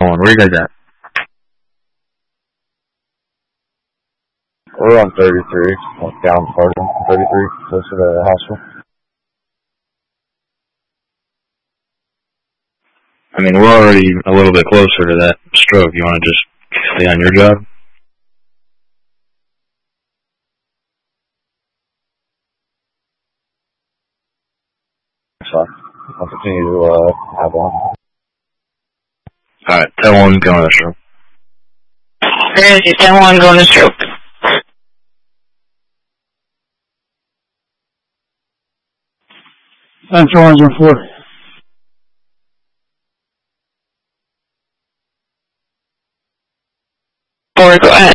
Where you guys at? We're on 33, down Pardon, 33, close to the hospital. I mean, we're already a little bit closer to that stroke. You want to just stay on your job? So I'll continue to have on. Alright, 10-1 going to stroke. Hey, 10-1 going to stroke. Central engine 4. 4, go ahead.